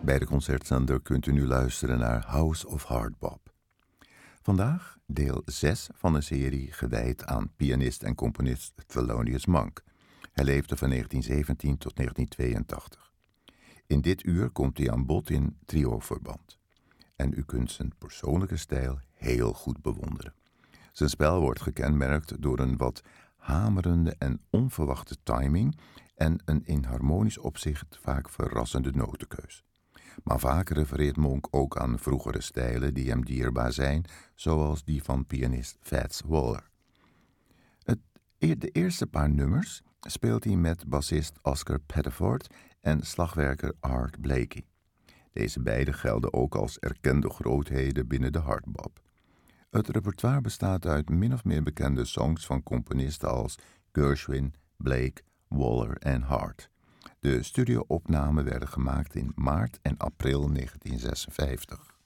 Bij de Concertzender kunt u nu luisteren naar House of Hardbop. Vandaag deel 6 van een serie gewijd aan pianist en componist Thelonious Monk. Hij leefde van 1917 tot 1982. In dit uur komt hij aan bod in trio-verband. En u kunt zijn persoonlijke stijl heel goed bewonderen. Zijn spel wordt gekenmerkt door een wat hamerende en onverwachte timing en een in harmonisch opzicht vaak verrassende notenkeus. Maar vaak refereert Monk ook aan vroegere stijlen die hem dierbaar zijn, zoals die van pianist Fats Waller. De eerste paar nummers speelt hij met bassist Oscar Pettiford en slagwerker Art Blakey. Deze beiden gelden ook als erkende grootheden binnen de hardbop. Het repertoire bestaat uit min of meer bekende songs van componisten als Gershwin, Blake, Waller en Hart. De studio-opnamen werden gemaakt in maart en april 1956.